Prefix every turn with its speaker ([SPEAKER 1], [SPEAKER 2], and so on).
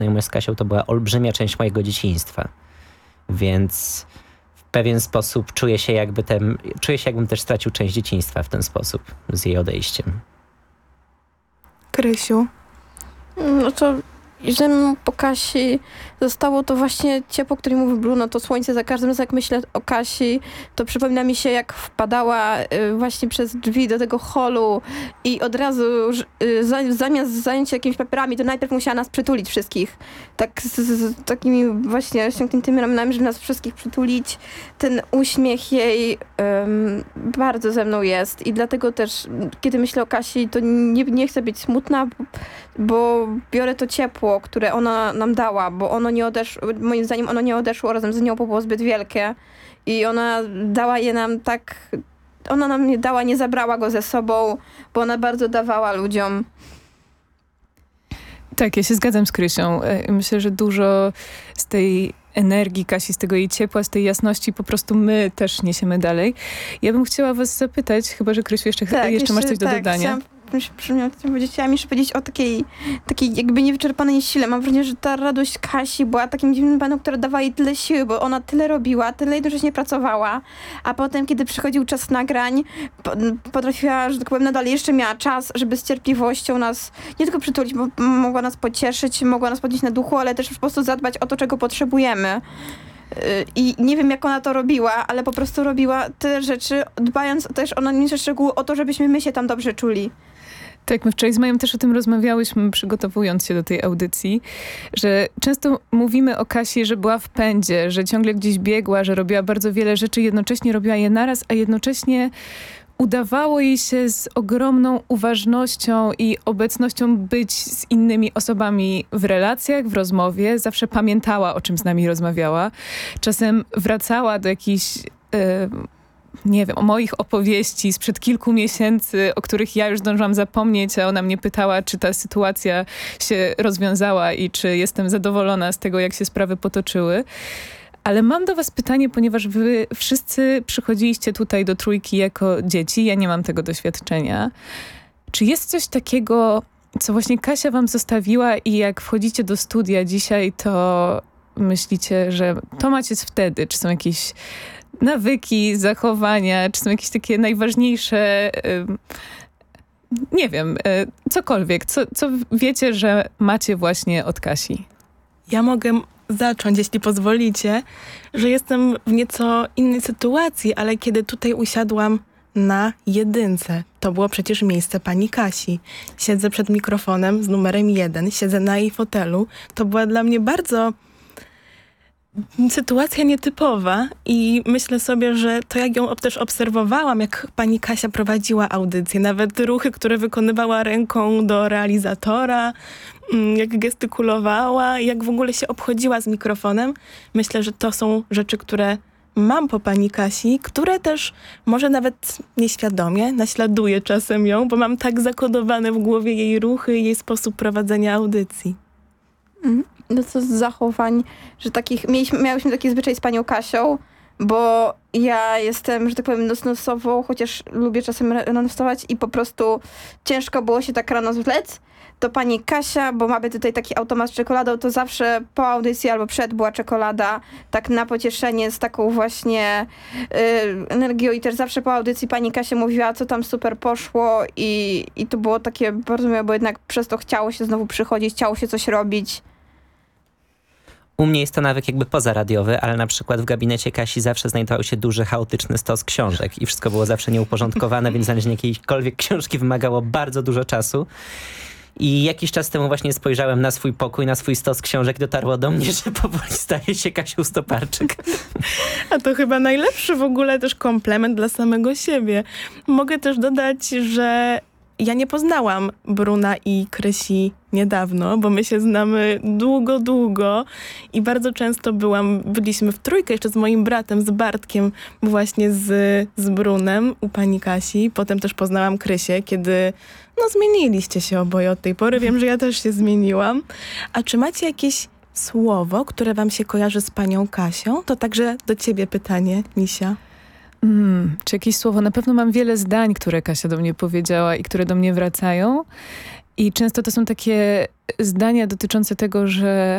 [SPEAKER 1] znajomość z Kasią to była olbrzymia część mojego dzieciństwa. Więc w pewien sposób czuję się, jakbym też stracił część dzieciństwa w ten sposób z jej odejściem.
[SPEAKER 2] Krysiu?
[SPEAKER 3] No to ze mną po Kasi zostało to właśnie ciepło, o którym mówił Bruno, to słońce. Za każdym razem jak myślę o Kasi, to przypomina mi się, jak wpadała właśnie przez drzwi do tego holu i od razu zamiast zająć się jakimiś papierami, to najpierw musiała nas przytulić wszystkich. Tak z takimi właśnie ściągniętymi ramionami, żeby nas wszystkich przytulić. Ten uśmiech jej bardzo ze mną jest i dlatego też, kiedy myślę o Kasi, to nie chcę być smutna, bo biorę to ciepło, które ona nam dała, bo ono nie odeszło, moim zdaniem ono nie odeszło razem z nią, bo było zbyt wielkie i ona dała je nam tak, ona nam nie dała, nie zabrała go ze sobą, bo ona bardzo dawała ludziom.
[SPEAKER 2] Tak, ja się zgadzam z Krysią. Myślę, że dużo z tej energii Kasi, z tego jej ciepła, z tej jasności po prostu my też niesiemy dalej. Ja bym chciała was zapytać, chyba że Krysiu jeszcze masz coś do dodania.
[SPEAKER 3] Chciałam jeszcze powiedzieć o takiej jakby niewyczerpanej sile. Mam wrażenie, że ta radość Kasi była takim dziwnym panem, która dawała jej tyle siły, bo ona tyle robiła, tyle jednocześnie pracowała, a potem, kiedy przychodził czas nagrań, potrafiła, że tak powiem, nadal jeszcze miała czas, żeby z cierpliwością nas nie tylko przytulić, bo mogła nas pocieszyć, mogła nas podnieść na duchu, ale też po prostu zadbać o to, czego potrzebujemy. I nie wiem, jak ona to robiła, ale po prostu robiła tyle rzeczy, dbając też o najmniejsze szczegóły, o to, żebyśmy my się tam dobrze czuli.
[SPEAKER 2] Tak, my wczoraj z Mają też o tym rozmawiałyśmy, przygotowując się do tej audycji, że często mówimy o Kasi, że była w pędzie, że ciągle gdzieś biegła, że robiła bardzo wiele rzeczy, jednocześnie robiła je naraz, a jednocześnie udawało jej się z ogromną uważnością i obecnością być z innymi osobami w relacjach, w rozmowie. Zawsze pamiętała, o czym z nami rozmawiała. Czasem wracała do jakichś nie wiem, o moich opowieści sprzed kilku miesięcy, o których ja już zdążyłam zapomnieć, a ona mnie pytała, czy ta sytuacja się rozwiązała i czy jestem zadowolona z tego, jak się sprawy potoczyły. Ale mam do was pytanie, ponieważ wy wszyscy przychodziliście tutaj do Trójki jako dzieci, ja nie mam tego doświadczenia. Czy jest coś takiego, co właśnie Kasia wam zostawiła i jak wchodzicie do studia dzisiaj, to myślicie, że to macie z wtedy? Czy są jakieś nawyki, zachowania, czy są jakieś takie najważniejsze, nie wiem, cokolwiek, co wiecie, że macie właśnie od Kasi?
[SPEAKER 4] Ja mogę zacząć, jeśli pozwolicie, że jestem w nieco innej sytuacji, ale kiedy tutaj usiadłam na jedynce, to było przecież miejsce pani Kasi. Siedzę przed mikrofonem z numerem 1, siedzę na jej fotelu. To była dla mnie bardzo sytuacja nietypowa i myślę sobie, że to jak ją też obserwowałam, jak pani Kasia prowadziła audycję, nawet ruchy, które wykonywała ręką do realizatora, jak gestykulowała, jak w ogóle się obchodziła z mikrofonem. Myślę, że to są rzeczy, które mam po pani Kasi, które też może nawet nieświadomie naśladuję czasem ją, bo mam tak zakodowane w głowie jej ruchy i jej sposób prowadzenia audycji.
[SPEAKER 3] No co z zachowań, że miałyśmy taki zwyczaj z panią Kasią, bo ja jestem, że tak powiem, nocnosową, chociaż lubię czasem rano wstawać i po prostu ciężko było się tak rano zwlec. To pani Kasia, bo mamy tutaj taki automat z czekoladą, to zawsze po audycji albo przed była czekolada, tak na pocieszenie z taką właśnie energią i też zawsze po audycji pani Kasia mówiła, co tam super poszło i to było takie bardzo miłe, bo jednak przez to chciało się znowu przychodzić, chciało się coś robić.
[SPEAKER 1] U mnie jest to nawyk jakby pozaradiowy, ale na przykład w gabinecie Kasi zawsze znajdował się duży, chaotyczny stos książek i wszystko było zawsze nieuporządkowane, więc znalezienie jakiejkolwiek książki wymagało bardzo dużo czasu. I jakiś czas temu właśnie spojrzałem na swój pokój, na swój stos książek, dotarło do mnie, że powoli staje się Kasią Stoparczyk.
[SPEAKER 4] A to chyba najlepszy w ogóle też komplement dla samego siebie. Mogę też dodać, że ja nie poznałam Bruna i Krysi niedawno, bo my się znamy długo i bardzo często byliśmy w trójkę jeszcze z moim bratem, z Bartkiem, właśnie z Brunem u pani Kasi. Potem też poznałam Krysię, kiedy zmieniliście się oboje od tej pory. Wiem, że ja też się zmieniłam. A czy macie jakieś słowo, które wam się kojarzy z panią Kasią? To także do ciebie pytanie, Nisia.
[SPEAKER 2] Czy jakieś słowo? Na pewno mam wiele zdań, które Kasia do mnie powiedziała i które do mnie wracają. I często to są takie zdania dotyczące tego, że